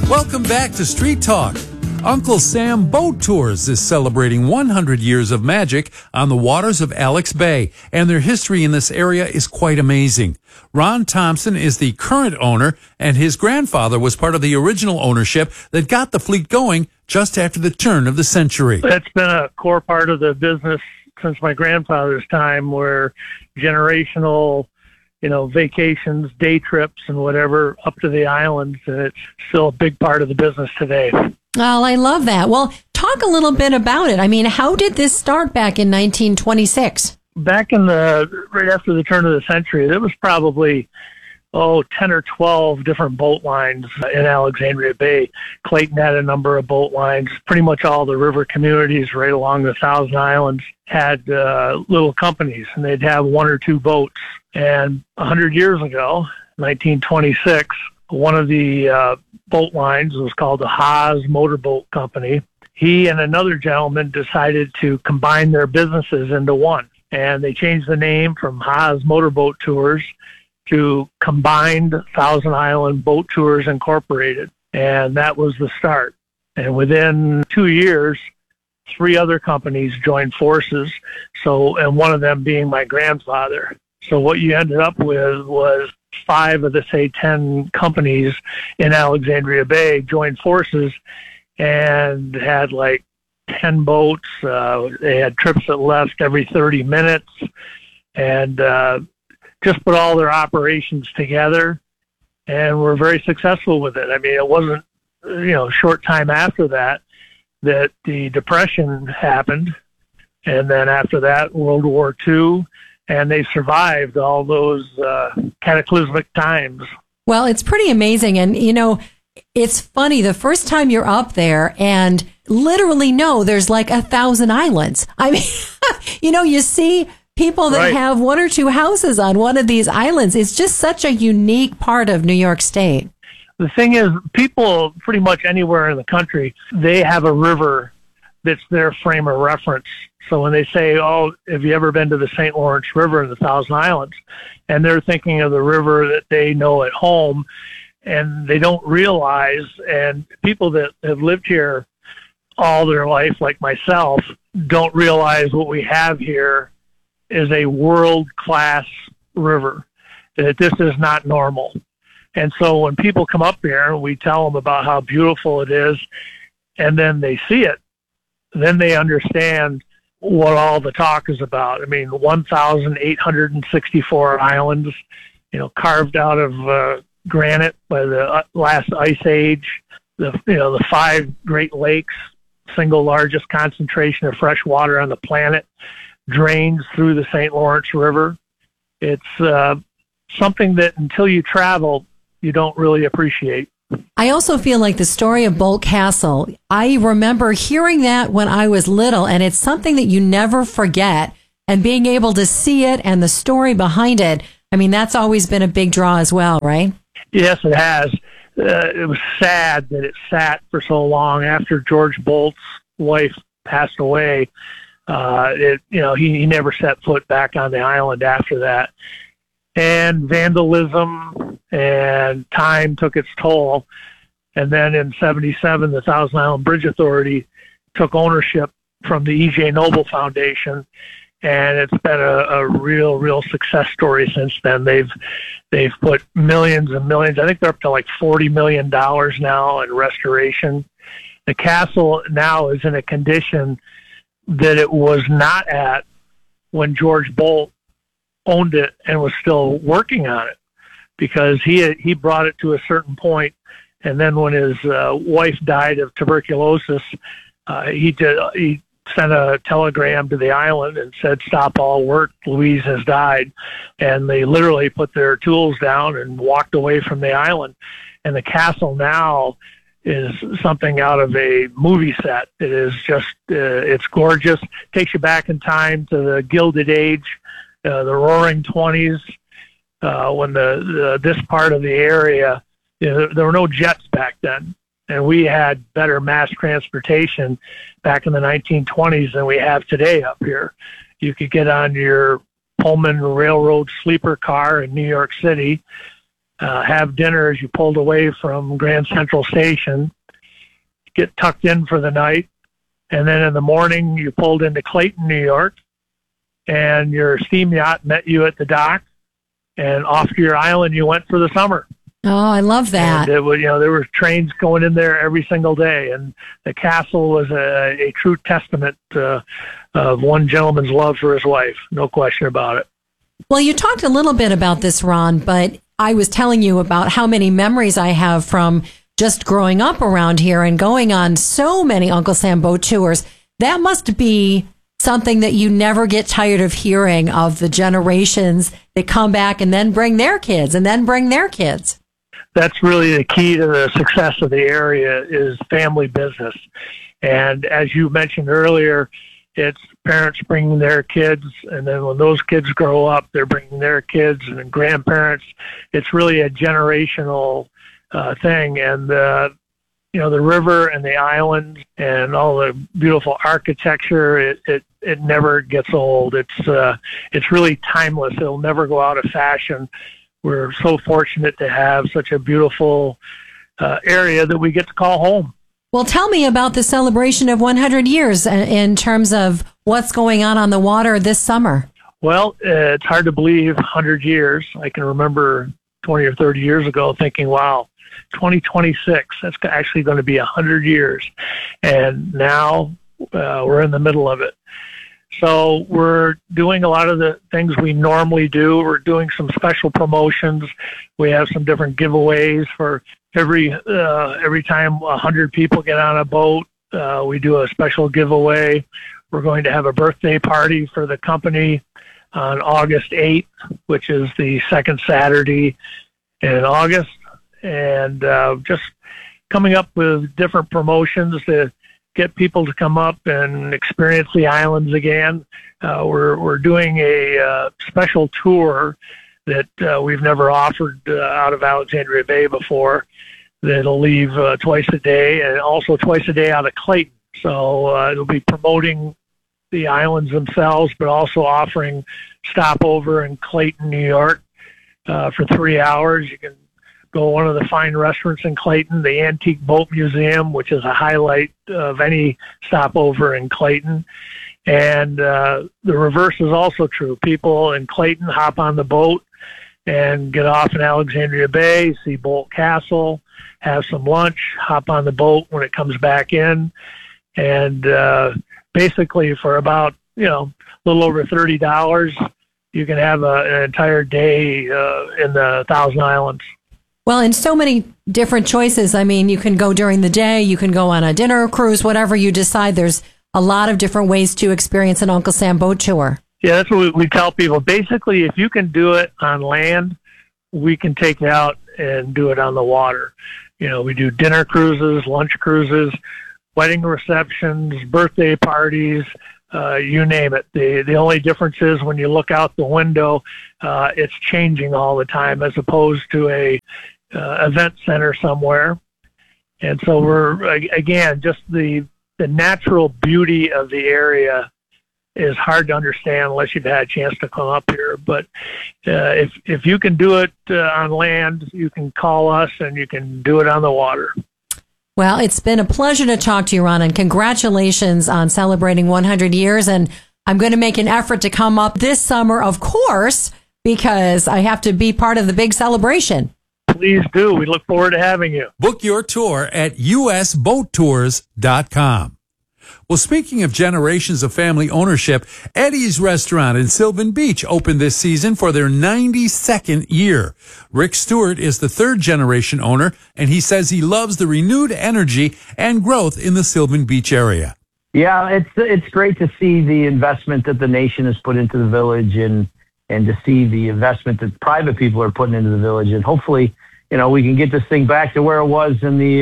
Welcome back to Street Talk. Uncle Sam Boat Tours is celebrating 100 years of magic on the waters of Alex Bay, and their history in this area is quite amazing. Ron Thompson is the current owner, and his grandfather was part of the original ownership that got the fleet going just after the turn of the century. That's been a core part of the business since my grandfather's time, where generational vacations, day trips, and whatever up to the islands, and it's still a big part of the business today. Well, I love that. Well, talk a little bit about it. I mean, how did this start back in 1926? Back right after the turn of the century, there was probably 10 or 12 different boat lines in Alexandria Bay. Clayton had a number of boat lines. Pretty much all the river communities right along the Thousand Islands had little companies, and they'd have one or two boats. And 100 years ago, 1926, one of the boat lines was called the Haas Motorboat Company. He and another gentleman decided to combine their businesses into one, and they changed the name from Haas Motorboat Tours to Combined Thousand Island Boat Tours Incorporated, and that was the start. And within 2 years, 3 other companies joined forces, and one of them being my grandfather. So what you ended up with was 5 of the, 10 companies in Alexandria Bay joined forces and had like 10 boats. They had trips that left every 30 minutes, and just put all their operations together, and were very successful with it. I mean, it wasn't, a short time after that the Depression happened, and then after that, World War II, and they survived all those cataclysmic times. Well, it's pretty amazing. And, it's funny. The first time you're up there and literally there's like 1,000 islands. I mean, you see people that have 1 or 2 houses on one of these islands. It's just such a unique part of New York State. The thing is, people pretty much anywhere in the country, they have a river that's their frame of reference. So when they say, have you ever been to the St. Lawrence River in the Thousand Islands? And they're thinking of the river that they know at home, and they don't realize, and people that have lived here all their life, like myself, don't realize what we have here is a world-class river, that this is not normal. And so when people come up here and we tell them about how beautiful it is, and then they see it, then they understand what all the talk is about. I mean, 1,864 islands, carved out of granite by the last ice age, the 5 Great Lakes, single largest concentration of fresh water on the planet, drains through the St. Lawrence River. It's something that until you travel, you don't really appreciate. I also feel like the story of Boldt Castle, I remember hearing that when I was little, and it's something that you never forget, and being able to see it and the story behind it, I mean, that's always been a big draw as well, right? Yes, it has. It was sad that it sat for so long after George Boldt's wife passed away. He never set foot back on the island after that. And vandalism and time took its toll. And then in 1977, the Thousand Island Bridge Authority took ownership from the E.J. Noble Foundation, and it's been a real success story since then. They've put millions and millions. I think they're up to like $40 million now in restoration. The castle now is in a condition that it was not at when George Boldt owned it and was still working on it, because he brought it to a certain point, and then when his wife died of tuberculosis, he sent a telegram to the island and said, "Stop all work, Louise has died." And they literally put their tools down and walked away from the island. And the castle now is something out of a movie set. It is just, it's gorgeous. Takes you back in time to the Gilded Age, the Roaring 20s, when this part of the area, there were no jets back then. And we had better mass transportation back in the 1920s than we have today up here. You could get on your Pullman Railroad sleeper car in New York City have dinner as you pulled away from Grand Central Station, get tucked in for the night, and then in the morning you pulled into Clayton, New York, and your steam yacht met you at the dock, and off to your island you went for the summer. Oh, I love that. And it was, there were trains going in there every single day, and the castle was a true testament of one gentleman's love for his wife. No question about it. Well, you talked a little bit about this, Ron, but I was telling you about how many memories I have from just growing up around here and going on so many Uncle Sam boat tours. That must be something that you never get tired of hearing, of the generations that come back and then bring their kids and then bring their kids. That's really the key to the success of the area is family business. And as you mentioned earlier, it's parents bringing their kids, and then when those kids grow up, they're bringing their kids and grandparents. It's really a generational thing. And the river and the islands and all the beautiful architecture, it never gets old. It's really timeless. It'll never go out of fashion. We're so fortunate to have such a beautiful area that we get to call home. Well, tell me about the celebration of 100 years in terms of what's going on the water this summer. Well, it's hard to believe 100 years. I can remember 20 or 30 years ago thinking, wow, 2026, that's actually going to be 100 years. And now we're in the middle of it. So we're doing a lot of the things we normally do. We're doing some special promotions. We have some different giveaways for every time 100 people get on a boat. We do a special giveaway. We're going to have a birthday party for the company on August 8th, which is the second Saturday in August. And just coming up with different promotions to get people to come up and experience the islands again. We're doing a special tour that we've never offered out of Alexandria Bay before. That'll leave twice a day, and also twice a day out of Clayton. So it'll be promoting the islands themselves, but also offering stopover in Clayton, New York, for 3 hours. You can go to one of the fine restaurants in Clayton, the Antique Boat Museum, which is a highlight of any stopover in Clayton. And the reverse is also true. People in Clayton hop on the boat and get off in Alexandria Bay, see Bolt Castle, have some lunch, hop on the boat when it comes back in. And basically for about, a little over $30, you can have an entire day in the Thousand Islands. Well, and so many different choices. I mean, you can go during the day, you can go on a dinner cruise, whatever you decide. There's a lot of different ways to experience an Uncle Sam boat tour. Yeah, that's what we tell people. Basically, if you can do it on land, we can take you out and do it on the water. We do dinner cruises, lunch cruises, wedding receptions, birthday parties, you name it. The only difference is when you look out the window, it's changing all the time as opposed to a event center somewhere. And so we're, again, just the natural beauty of the area is hard to understand unless you've had a chance to come up here. But if you can do it on land, you can call us and you can do it on the water. Well, it's been a pleasure to talk to you, Ron, and congratulations on celebrating 100 years. And I'm going to make an effort to come up this summer, of course, because I have to be part of the big celebration. Please do. We look forward to having you. Book your tour at usboattours.com. Well, speaking of generations of family ownership, Eddie's Restaurant in Sylvan Beach opened this season for their 92nd year. Rick Stewart is the third generation owner, and he says he loves the renewed energy and growth in the Sylvan Beach area. Yeah, it's great to see the investment that the nation has put into the village and to see the investment that private people are putting into the village. And hopefully, we can get this thing back to where it was in the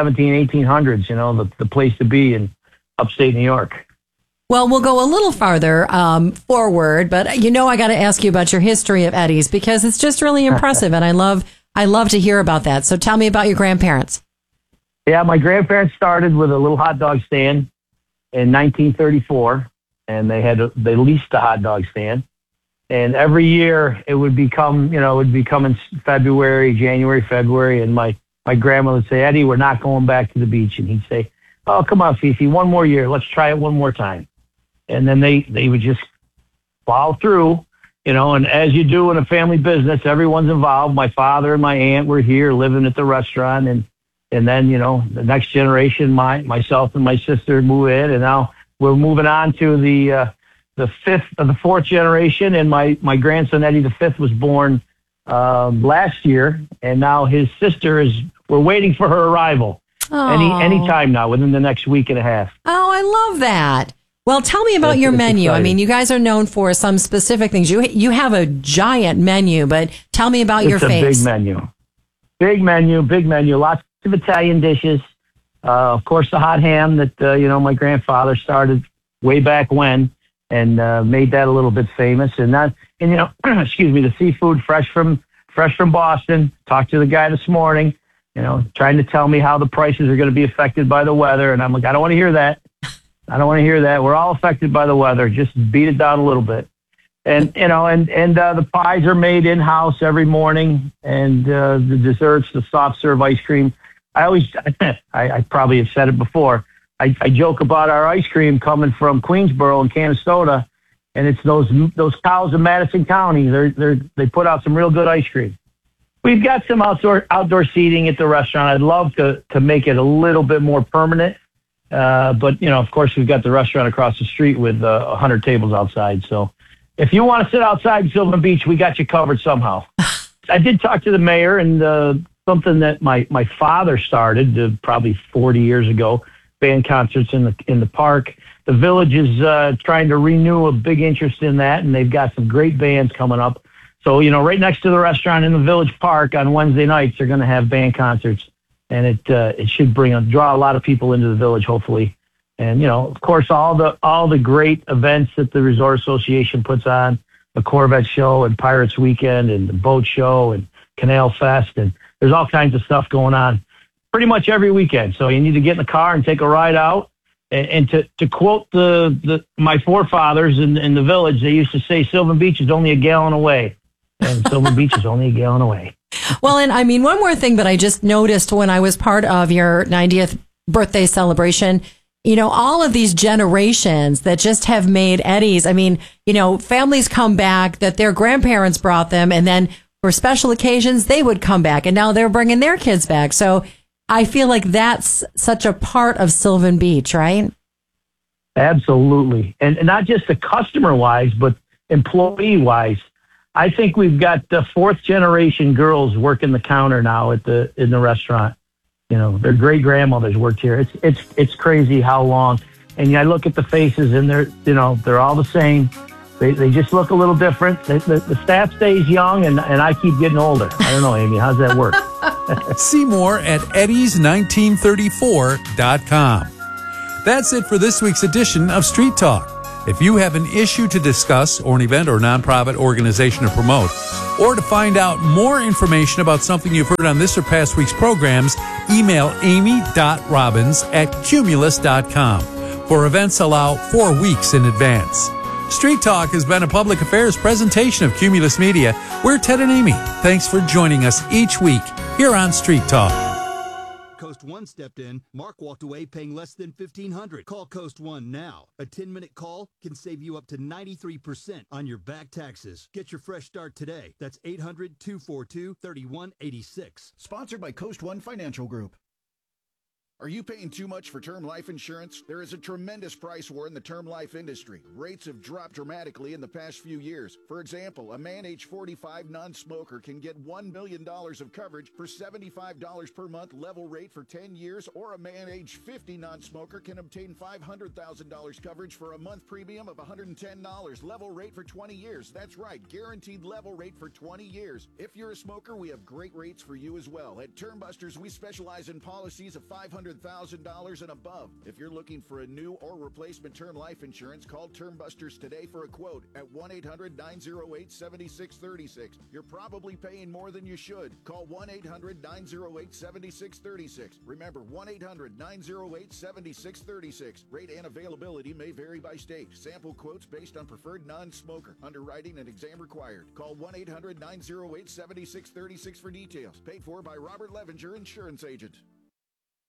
1800s, the place to be in upstate New York. Well, we'll go a little farther forward, but I got to ask you about your history of Eddie's because it's just really impressive, and I love to hear about that. So tell me about your grandparents. Yeah, my grandparents started with a little hot dog stand in 1934, and they leased the hot dog stand, And every year it would become, it would become in January, February. And my grandma would say, Eddie, we're not going back to the beach. And he'd say, oh, come on, Fifi, one more year. Let's try it one more time. And then they would just plow through, and as you do in a family business, everyone's involved. My father and my aunt were here living at the restaurant. And then, the next generation, myself and my sister move in. And now we're moving on to the fourth generation. And my grandson, Eddie the fifth, was born last year. And now his sister we're waiting for her arrival. Any time now, within the next week and a half. Oh, I love that. Well, tell me about your menu. Exciting. I mean, you guys are known for some specific things. You have a giant menu, but tell me about your face. It's a big menu. Lots of Italian dishes. Of course, the hot ham that my grandfather started way back when, and made that a little bit famous. Excuse me, the seafood fresh from Boston. Talked to the guy this morning, trying to tell me how the prices are going to be affected by the weather, and I'm like, I don't want to hear that. We're all affected by the weather. Just beat it down a little bit. And the pies are made in-house every morning, and the desserts, the soft serve ice cream. I probably have said it before. I joke about our ice cream coming from Queensboro and Canastota, and it's those cows in Madison County. They put out some real good ice cream. We've got some outdoor seating at the restaurant. I'd love to make it a little bit more permanent. But, of course, we've got the restaurant across the street with 100 tables outside. So if you want to sit outside in Sylvan Beach, we got you covered somehow. I did talk to the mayor, and something that my father started probably 40 years ago, band concerts in the park. The village is trying to renew a big interest in that, and they've got some great bands coming up. So, right next to the restaurant in the village park on Wednesday nights, they're going to have band concerts. And it should draw a lot of people into the village, hopefully. And, of course, all the great events that the Resort Association puts on, the Corvette Show and Pirates Weekend and the Boat Show and Canal Fest. And there's all kinds of stuff going on pretty much every weekend. So you need to get in the car and take a ride out. And to quote my forefathers in the village, they used to say Sylvan Beach is only a gallon away. And Sylvan Beach is only a gallon away. Well, and I mean, one more thing that I just noticed when I was part of your 90th birthday celebration, all of these generations that just have made Eddie's. I mean, families come back that their grandparents brought them, and then for special occasions, they would come back, and now they're bringing their kids back. So I feel like that's such a part of Sylvan Beach, right? Absolutely. And not just the customer-wise, but employee-wise. I think we've got the fourth generation girls working the counter now in the restaurant. Their great grandmothers worked here. It's crazy how long. And I look at the faces, and they're all the same. They just look a little different. The staff stays young, and I keep getting older. I don't know, Amy, how's that work? See more at eddies1934.com. That's it for this week's edition of Street Talk. If you have an issue to discuss, or an event or nonprofit organization to promote, or to find out more information about something you've heard on this or past week's programs, email amy.robbins@cumulus.com. For events, allow 4 weeks in advance. Street Talk has been a public affairs presentation of Cumulus Media. We're Ted and Amy. Thanks for joining us each week here on Street Talk. Coast One stepped in. Mark walked away paying less than $1,500. Call Coast One now. A 10-minute call can save you up to 93% on your back taxes. Get your fresh start today. That's 800-242-3186. Sponsored by Coast One Financial Group. Are you paying too much for term life insurance? There is a tremendous price war in the term life industry. Rates have dropped dramatically in the past few years. For example, a man age 45 non-smoker can get $1 million of coverage for $75 per month level rate for 10 years, or a man age 50 non-smoker can obtain $500,000 coverage for a month premium of $110 level rate for 20 years. That's right, guaranteed level rate for 20 years. If you're a smoker, we have great rates for you as well. At Term Busters, we specialize in policies of $500 $100,000 and above. If you're looking for a new or replacement term life insurance, call Term Busters today for a quote at 1-800-908-7636. You're probably paying more than you should. Call 1-800-908-7636. Remember, 1-800-908-7636. Rate and availability may vary by state. Sample quotes based on preferred non-smoker. Underwriting and exam required. Call 1-800-908-7636 for details. Paid for by Robert Levenger, Insurance Agent.